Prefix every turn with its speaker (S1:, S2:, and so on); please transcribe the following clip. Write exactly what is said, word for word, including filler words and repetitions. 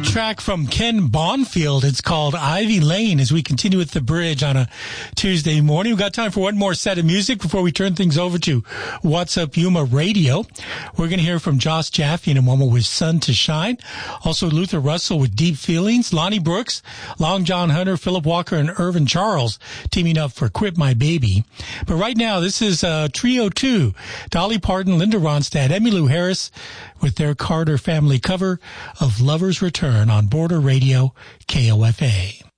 S1: track from Ken Bonfield. It's called Ivy Lane as we continue with The Bridge on a Tuesday morning. We've got time for one more set of music before we turn things over to What's Up Yuma Radio. We're going to hear from Josh Jaffe in a moment with Sun to Shine. Also Luther Russell with Deep Feelings, Lonnie Brooks, Long John Hunter, Philip Walker, and Irvin Charles teaming up for Quit My Baby. But right now, this is uh, Trio two, Dolly Parton, Linda Ronstadt, Emmylou Harris with their Carter family cover of Lover's Return on Border Radio, K O F A.